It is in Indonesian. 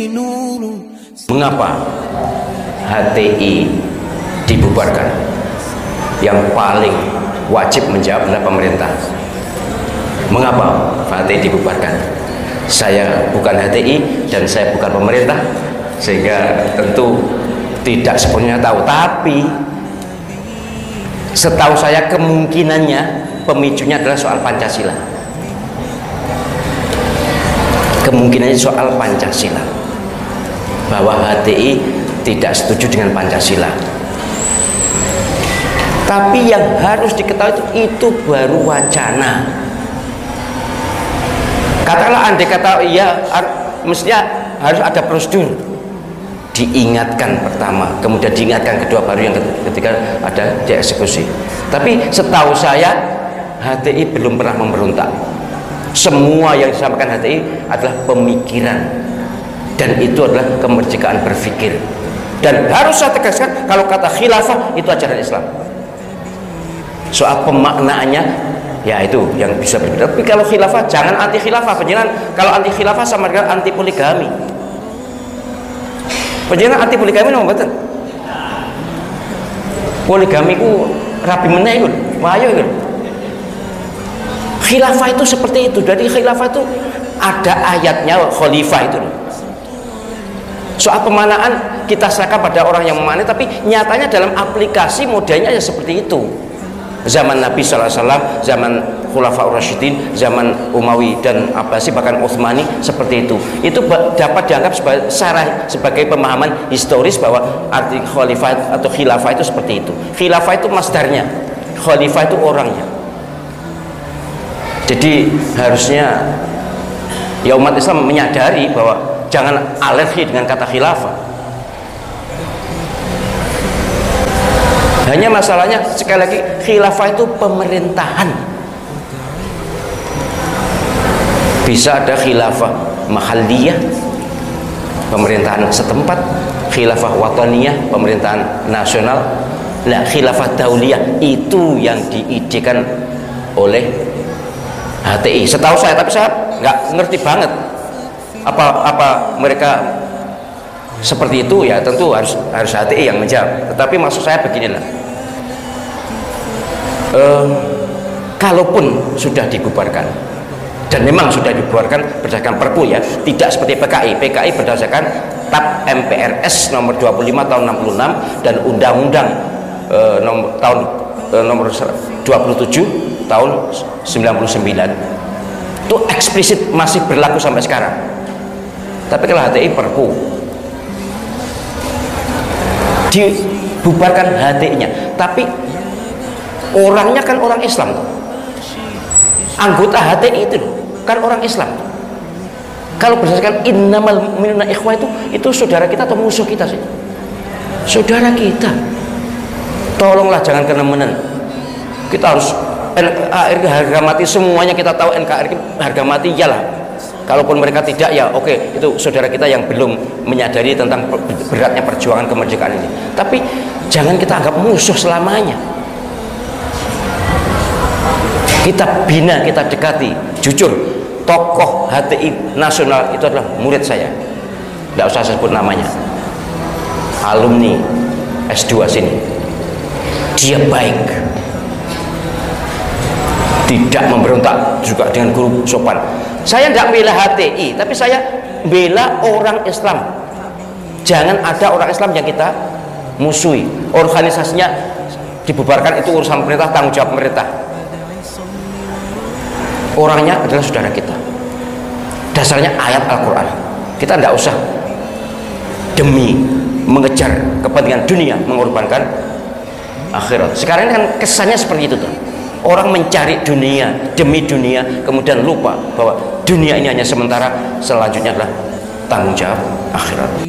Mengapa HTI dibubarkan? Yang paling wajib menjawab adalah pemerintah. Mengapa HTI dibubarkan? Saya bukan HTI dan saya bukan pemerintah, sehingga tentu tidak sepenuhnya tahu. Tapi setahu saya kemungkinannya pemicunya adalah soal Pancasila. Kemungkinannya soal Pancasila, bahwa HTI tidak setuju dengan Pancasila. Tapi yang harus diketahui itu baru wacana. Katakanlah andai kata iya, mestinya harus ada prosedur. Diingatkan pertama, kemudian diingatkan kedua, baru yang ketika ada dieksekusi. Tapi setahu saya HTI belum pernah memberontak. Semua yang disampaikan HTI adalah pemikiran, dan itu adalah kemerdekaan berpikir. Dan harus saya tegaskan, kalau kata khilafah itu ajaran Islam. Soal pemaknaannya ya itu yang bisa berbeda. Tapi kalau khilafah jangan anti khilafah. Penjelasan kalau anti khilafah sama dengan anti poligami. Penjelasan anti poligami nomor betul. Poligami ku rapi meneh iku, wayo iku. Khilafah itu seperti itu. Jadi khilafah itu ada ayatnya, khalifah itu. Soal pemanaan kita serahkan pada orang yang memanai, tapi nyatanya dalam aplikasi modelnya ya seperti itu. Zaman Nabi SAW, zaman Khulafaur Rasyidin, zaman Umawi dan Abbasi, bahkan Utsmani seperti itu. Itu dapat dianggap sebagai pemahaman historis bahwa arti khalifah atau khilafah itu seperti itu. Khilafah itu masdarnya, khalifah itu orangnya. Jadi harusnya ya umat Islam menyadari bahwa jangan alergi dengan kata khilafah. Hanya masalahnya sekali lagi, khilafah itu pemerintahan. Bisa ada khilafah mahalliyah, pemerintahan setempat, khilafah wataniyah, pemerintahan nasional. Nah, khilafah dauliyah itu yang diidekan oleh HTI. Setahu saya, tapi saya nggak ngerti banget apa mereka seperti itu. Ya tentu harus HTI yang menjawab. Tetapi maksud saya beginilah, kalaupun sudah dibubarkan, dan memang sudah dibubarkan berdasarkan Perpu ya, tidak seperti PKI berdasarkan TAP MPRS nomor 25 tahun 66 dan Undang-Undang nomor 27 tahun 99 itu eksplisit masih berlaku sampai sekarang. Tapi kalau HTI Perpu dibubarkan HTI-nya, tapi orangnya kan orang Islam, anggota HTI itu kan orang Islam. Kalau berdasarkan innamal mu'minuna ikhwah itu saudara kita atau musuh kita sih? Saudara kita. Tolonglah jangan kenemenan. Kita harus NKRI harga mati, semuanya kita tahu NKRI harga mati, iyalah. Kalaupun mereka tidak, ya oke, itu saudara kita yang belum menyadari tentang beratnya perjuangan kemerdekaan ini. Tapi jangan kita anggap musuh selamanya. Kita bina, kita dekati. Jujur, tokoh HTI nasional itu adalah murid saya. Tidak usah sebut namanya. Alumni S2 sini. Dia baik. Tidak memberontak, juga dengan guru sopan. Saya tidak bela HTI, tapi saya bela orang Islam. Jangan ada orang Islam yang kita musuhi. Organisasinya dibubarkan, itu urusan pemerintah, tanggung jawab pemerintah. Orangnya adalah saudara kita. Dasarnya ayat Al-Quran. Kita tidak usah demi mengejar kepentingan dunia mengorbankan akhirat. Sekarang ini kan kesannya seperti itu tuh. Orang mencari dunia demi dunia, kemudian lupa bahwa dunia ini hanya sementara, selanjutnya adalah tanggung jawab akhirat.